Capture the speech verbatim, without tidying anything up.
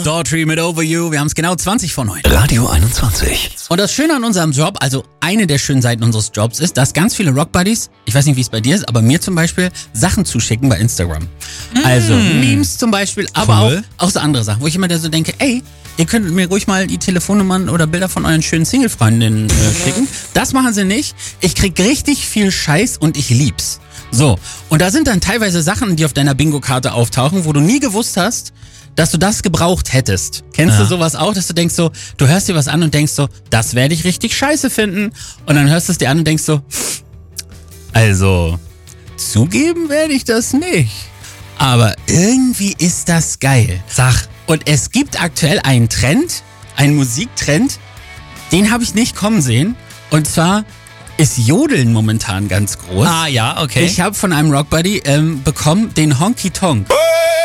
Daughtry mit Over You. Wir haben es genau zwanzig vor neun. Radio einundzwanzig. Und das Schöne an unserem Job, also eine der schönen Seiten unseres Jobs ist, dass ganz viele Rockbuddies, ich weiß nicht, wie es bei dir ist, aber mir zum Beispiel Sachen zuschicken bei Instagram. Mm. Also Memes zum Beispiel, aber Cool. auch, auch so andere Sachen, wo ich immer so denke, ey, ihr könnt mir ruhig mal die Telefonnummern oder Bilder von euren schönen Single-Freundinnen äh, schicken. Das machen sie nicht. Ich krieg richtig viel Scheiß und ich lieb's. So, und da sind dann teilweise Sachen, die auf deiner Bingo-Karte auftauchen, wo du nie gewusst hast, dass du das gebraucht hättest. Kennst Ja. du sowas auch, dass du denkst so, du hörst dir was an und denkst so, das werde ich richtig scheiße finden. Und dann hörst du es dir an und denkst so, also, zugeben werde ich das nicht. Aber irgendwie ist das geil. Sag. Und es gibt aktuell einen Trend, einen Musiktrend, den habe ich nicht kommen sehen. Und zwar ist Jodeln momentan ganz groß. Ah ja, okay. Ich habe von einem Rockbuddy ähm, bekommen den Honky Tonk.